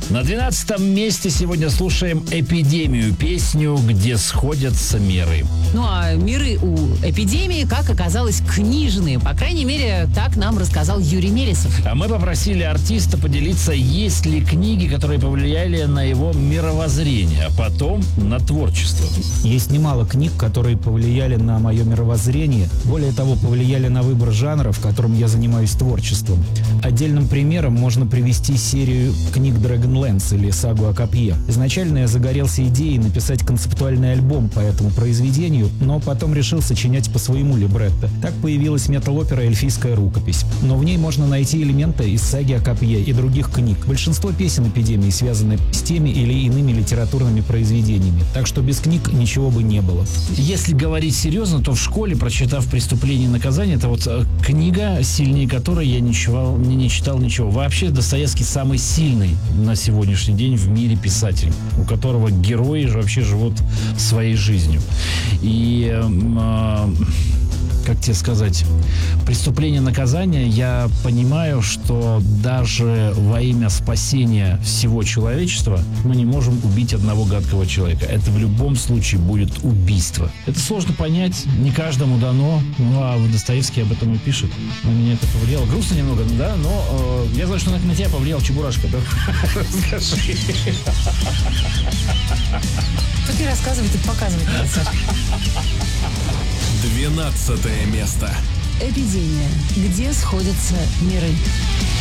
На 12 месте сегодня слушаем «Эпидемию», песню «Где сходятся миры». Ну а миры у эпидемии, как оказалось, книжные. По крайней мере, так нам рассказал Юрий Мелесов. А мы попросили артиста поделиться, есть ли книги, которые повлияли на его мировоззрение, а потом на творчество. Есть немало книг, которые повлияли на мое мировоззрение. Более того, повлияли на выбор жанра, в котором я занимаюсь творчеством. Отдельным примером можно привести серию книг Dragonlance или сагу о копье. Изначально я загорелся идеей написать концептуальный альбом по этому произведению, но потом решил сочинять по своему либретто. Так появилась метал-опера «Эльфийская рукопись». Но в ней можно найти элементы из саги о копье и других книг. Большинство песен эпидемии связаны с теми или иными литературными произведениями, так что без книг ничего бы не было. Если говорить серьезно, то в школе, прочитав «Преступление и наказание», это вот книга, сильнее которой я не читал ничего. Вообще Достоевский самый сильный на сегодняшний день в мире писатель, у которого герои же вообще живут своей жизнью. И как тебе сказать, «Преступление и наказание», я понимаю, что даже во имя спасения всего человечества мы не можем убить одного гадкого человека. Это в любом случае будет убийство. Это сложно понять, не каждому дано, ну а Достоевский об этом и пишет. На меня это повлияло. Грустно немного, да, но я знаю, что на тебя повлиял Чебурашка. Да? Расскажи. Тут не рассказывай, тут показывай. 12 место. Эпидемия. Где сходятся миры?